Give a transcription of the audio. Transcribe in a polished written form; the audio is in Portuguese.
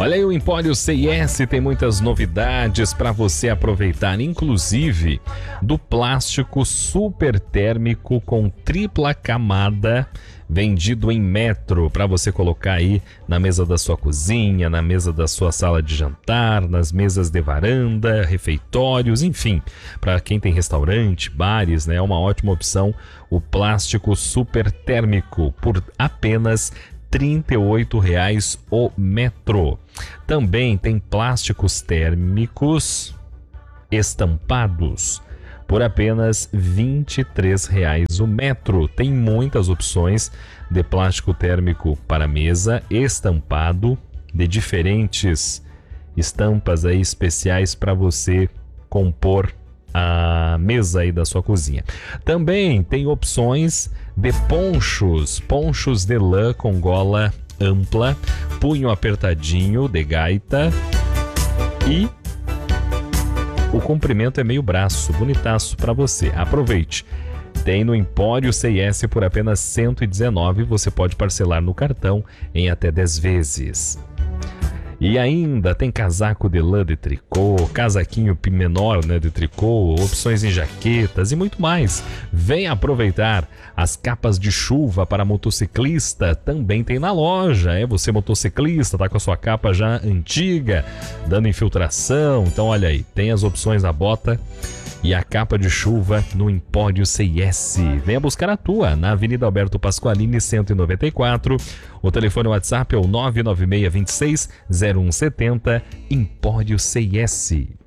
Olha aí, o Empório CIS tem muitas novidades para você aproveitar, inclusive do plástico super térmico com tripla camada, vendido em metro, para você colocar aí na mesa da sua cozinha, na mesa da sua sala de jantar, nas mesas de varanda, refeitórios, enfim, para quem tem restaurante, bares, né, é uma ótima opção o plástico super térmico por apenas R$ 38,00 o metro. Também tem plásticos térmicos estampados por apenas R$ 23,00 o metro. Tem muitas opções de plástico térmico para mesa, estampado, de diferentes estampas aí especiais para você compor a mesa aí da sua cozinha. Também tem opções de ponchos de lã com gola ampla, punho apertadinho de gaita e o comprimento é meio braço, bonitaço para você. Aproveite. Tem no Empório CIS por apenas R$ 119, você pode parcelar no cartão em até 10 vezes. E ainda tem casaco de lã de tricô, casaquinho menor, né, de tricô, opções em jaquetas e muito mais. Venha aproveitar. As capas de chuva para motociclista também tem na loja. É você motociclista, tá com a sua capa já antiga, dando infiltração. Então olha aí, tem as opções na bota e a capa de chuva no Empório CIS. Venha buscar a tua na Avenida Alberto Pasqualini 194. O telefone WhatsApp é o 996260170. Empório CIS.